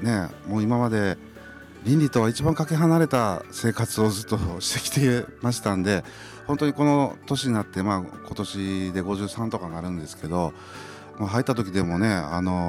ね、もう今まで倫理とは一番かけ離れた生活をずっとしてきてましたんで、本当にこの年になって、今年で53とかなるんですけど、入った時でもね、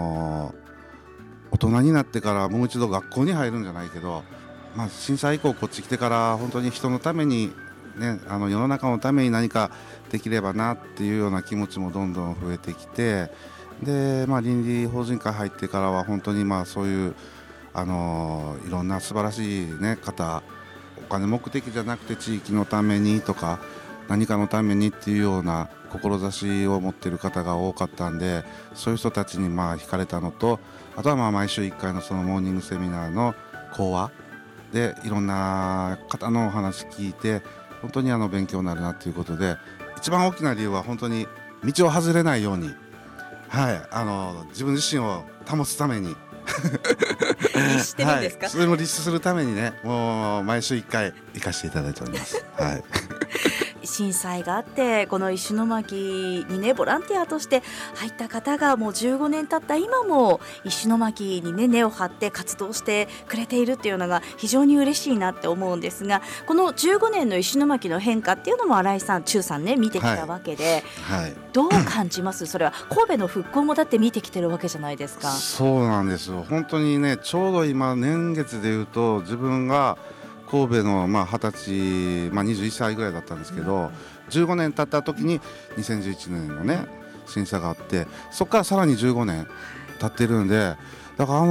大人になってからもう一度学校に入るんじゃないけど、震災以降こっち来てから本当に人のために、ね、世の中のために何かできればなっていうような気持ちもどんどん増えてきて、で、倫理法人会入ってからは本当にそういういろんな素晴らしい、ね、方、お金目的じゃなくて地域のためにとか何かのためにっていうような志を持っている方が多かったんで、そういう人たちに惹かれたのと、あとは毎週1回のそのモーニングセミナーの講話でいろんな方のお話聞いて本当に勉強になるなということで、一番大きな理由は本当に道を外れないように、自分自身を保つために律してるんですか？ それも律するためにね、もう毎週1回行かせていただいております。 震災があってこの石巻にねボランティアとして入った方がもう15年経った今も石巻にね根を張って活動してくれているっていうのが非常に嬉しいなって思うんですが、この15年の石巻の変化っていうのも新井さん、忠さんね見てきたわけで、どう感じます？それは神戸の復興もだって見てきてるわけじゃないですか。 そうなんですよ。本当にね、ちょうど今年月でいうと自分が神戸の20歳、21歳ぐらいだったんですけど、15年経った時に2011年のね震災があって、そこからさらに15年経ってるんで、だから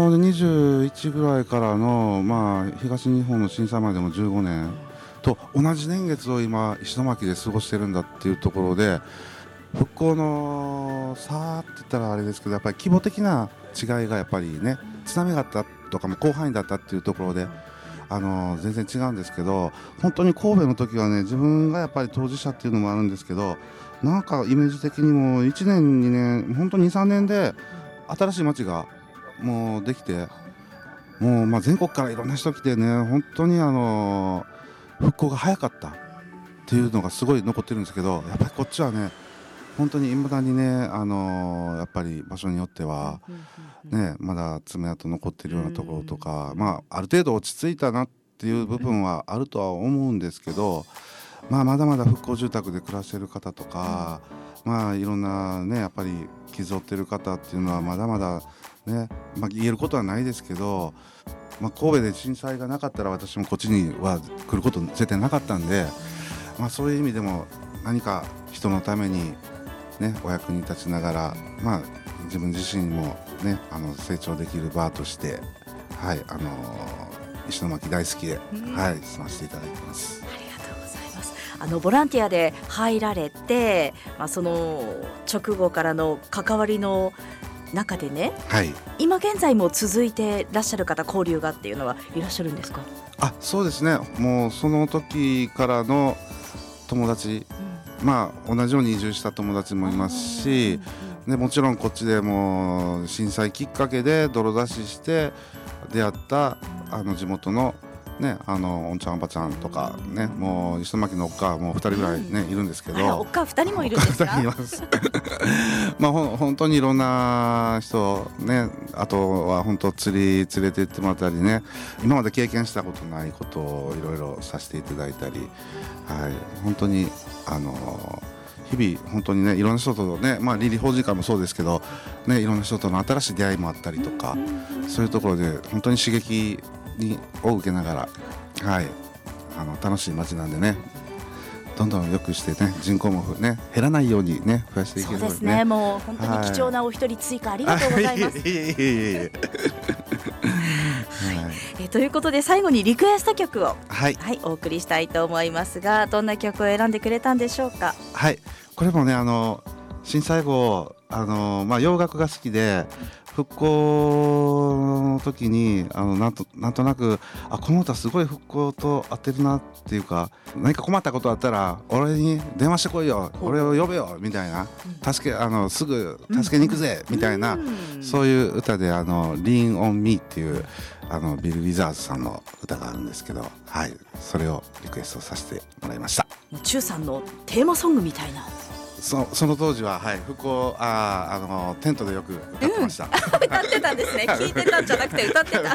21ぐらいからの、東日本の震災までも15年と同じ年月を今石巻で過ごしてるんだっていうところで、復興の差って言ったらあれですけど、やっぱり規模的な違いがやっぱりね、津波があったとかも広範囲だったっていうところで全然違うんですけど、本当に神戸の時はね、自分がやっぱり当事者っていうのもあるんですけど、なんかイメージ的にも1年2年本当に 2,3 年で新しい街がもうできて、もう全国からいろんな人来てね、本当に復興が早かったっていうのがすごい残ってるんですけど、やっぱりこっちはね本当に未だにね、やっぱり場所によっては、まだ爪痕残っているようなところとか、ある程度落ち着いたなっていう部分はあるとは思うんですけど、まだまだ復興住宅で暮らしている方とか、いろんなねやっぱり傷を負っている方っていうのはまだまだね、言えることはないですけど、神戸で震災がなかったら私もこっちには来ること絶対なかったんで、そういう意味でも何か人のためにお役に立ちながら、自分自身も、成長できる場として、石巻大好きで、住ませていただいてます。 ありがとうございます。ボランティアで入られて、その直後からの関わりの中でね、今現在も続いてらっしゃる方、交流がっていうのはいらっしゃるんですか？ そうですね、もうその時からの友達、同じように移住した友達もいますし、でもちろんこっちでも震災きっかけで泥出しして出会った地元のね、おんちゃんおばちゃんとかね、もう石巻のおっかもう2人ぐらいね、いるんですけど、 おっか2人もいるんですか？ 2人います本当にいろんな人ね、あとは本当釣り連れて行ってもらったりね、今まで経験したことないことをいろいろさせていただいたり、本当に日々本当にね、いろんな人とね、倫理法人会もそうですけどね、いろんな人との新しい出会いもあったりとか、そういうところで本当に刺激を受けながら、楽しい街なんでね、どんどん良くしてね、人口もね減らないようにね増やしていけるようにね。 そうですね、もう本当に貴重なお一人追加ありがとうございます。ということで最後にリクエスト曲を、お送りしたいと思いますが、どんな曲を選んでくれたんでしょうか？ これもね、震災後洋楽が好きで、復興の時になんとなくこの歌すごい復興と合ってるなっていうか、何か困ったことあったら俺に電話してこいよ、俺を呼べよみたいな、すぐ助けに行くぜみたいな、そういう歌でLean on Me っていうビル・ウィザーズさんの歌があるんですけど、それをリクエストさせてもらいました。 中さんのテーマソングみたいな。 その当時は、復興テントでよく歌ってました。 歌ってたんですね。聞いてたんじゃなくて歌ってた。